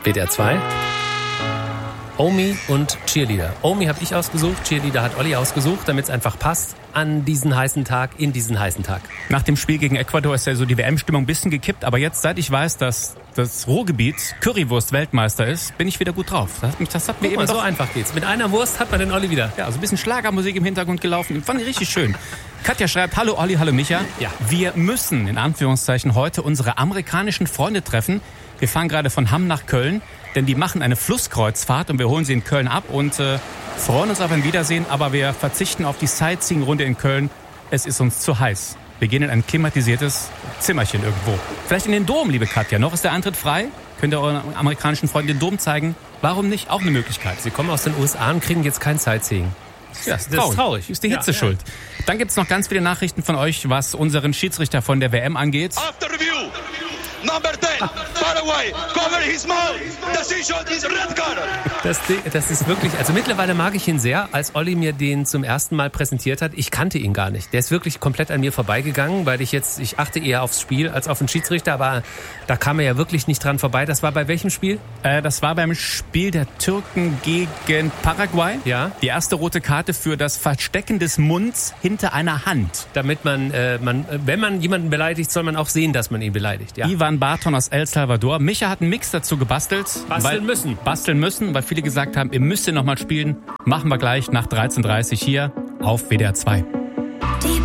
WDR 2. Omi und Cheerleader. Omi habe ich ausgesucht, Cheerleader hat Olli ausgesucht, damit es einfach passt an diesen heißen Tag, in diesen heißen Tag. Nach dem Spiel gegen Ecuador ist ja so die WM-Stimmung ein bisschen gekippt, aber jetzt, seit ich weiß, dass das Ruhrgebiet Currywurst-Weltmeister ist, bin ich wieder gut drauf. Das hat mir eben so einfach geht's. Mit einer Wurst hat man den Olli wieder. Ja, so ein bisschen Schlagermusik im Hintergrund gelaufen. Fand ich richtig schön. Katja schreibt, hallo Olli, hallo Micha. Ja. Wir müssen, in Anführungszeichen, heute unsere amerikanischen Freunde treffen. Wir fahren gerade von Hamm nach Köln, denn die machen eine Flusskreuzfahrt und wir holen sie in Köln ab und freuen uns auf ein Wiedersehen, aber wir verzichten auf die Sightseeing-Runde in Köln. Es ist uns zu heiß. Wir gehen in ein klimatisiertes Zimmerchen irgendwo. Vielleicht in den Dom, liebe Katja. Noch ist der Eintritt frei. Könnt ihr euren amerikanischen Freunden den Dom zeigen? Warum nicht? Auch eine Möglichkeit. Sie kommen aus den USA und kriegen jetzt kein Sightseeing. Ja, das ist traurig. Ist die Hitze schuld. Dann gibt's noch ganz viele Nachrichten von euch, was unseren Schiedsrichter von der WM angeht. After review, number 10, Paraguay, cover his mouth. Decision is red card. Das ist wirklich, also mittlerweile mag ich ihn sehr. Als Olli mir den zum ersten Mal präsentiert hat, ich kannte ihn gar nicht. Der ist wirklich komplett an mir vorbeigegangen, weil ich achte eher aufs Spiel als auf den Schiedsrichter, aber da kam er ja wirklich nicht dran vorbei. Das war bei welchem Spiel? Das war beim Spiel der Türken gegen Paraguay. Ja. Die erste rote Karte für das Verstecken des Munds hinter einer Hand. Damit man, wenn man jemanden beleidigt, soll man auch sehen, dass man ihn beleidigt. Ja. Ivan Barton aus El Salvador. Micha hat einen Mix dazu gebastelt. Basteln müssen, weil viele gesagt haben, ihr müsst ihn nochmal spielen. Machen wir gleich nach 13:30 hier auf WDR 2.